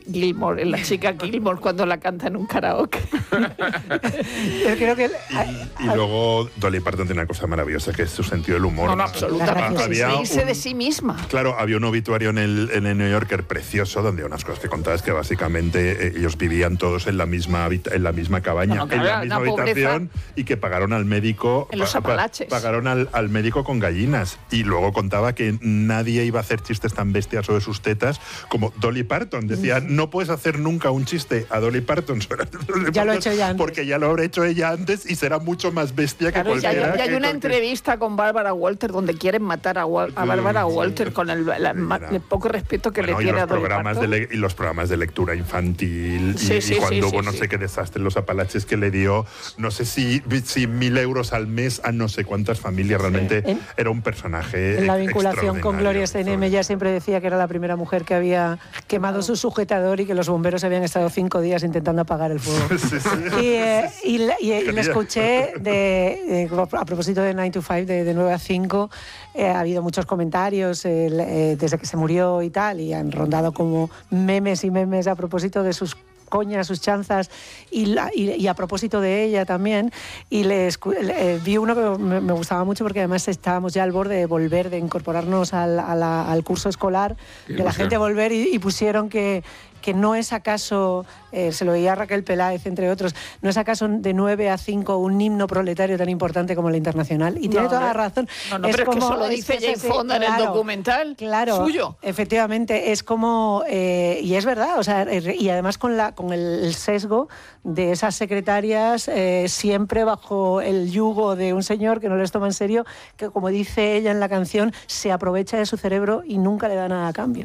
Gilmore, la chica Gilmore, cuando la canta en un karaoke. Yo creo que y luego Dolly Parton tiene una cosa maravillosa, que es su sentido del humor. No, absolutamente. Reírse de sí misma. Claro, había un obituario en el New Yorker precioso, donde unas cosas que contabas que básicamente ellos vivían todos en la misma cabaña, en la misma habitación, y que pagaron al médico en los Apalaches. Pagaron al médico con gallinas. Y luego contaba que nadie iba a hacer chistes tan bestias sobre sus tetas como Dolly Parton. Decía, no puedes hacer nunca un chiste a Dolly Parton sobre ya lo he hecho ella antes. Porque ya lo habrá hecho ella antes y será mucho más bestia que cualquiera. Ya hay una entrevista con Bárbara Walter donde quieren matar a Bárbara Walter con el poco respeto que le tiene a Dolly Parton. Y los programas de lectura infantil y cuando hubo no sé qué desastre en los Apalaches que le dio, no sé si 1.000 euros al mes a no sé cuántas familias. Realmente era un personaje. En la vinculación con Gloria Steinem, ella siempre decía que era la primera mujer que había quemado su sujetador y que los bomberos habían estado 5 días intentando apagar el fuego. Y le escuché a propósito de 9 to 5, de 9 a 5, ha habido muchos comentarios desde que se murió y tal, y han rondado como memes y memes a propósito de sus coñas, sus chanzas y a propósito de ella también, y vi uno que me gustaba mucho porque además estábamos ya al borde de volver, de incorporarnos al curso escolar, de la gente volver y pusieron que no es acaso, se lo oía a Raquel Peláez, entre otros, no es acaso de 9 a 5 un himno proletario tan importante como el Internacional. Y tiene toda la razón. Pero es que eso lo dice Jane Fonda en el documental suyo. Efectivamente, es como, y es verdad, o sea, y además con el sesgo de esas secretarias siempre bajo el yugo de un señor que no les toma en serio, que como dice ella en la canción, se aprovecha de su cerebro y nunca le da nada a cambio.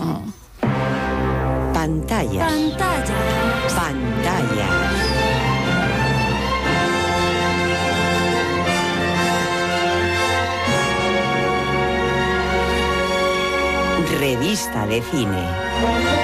Pantallas. Revista de cine.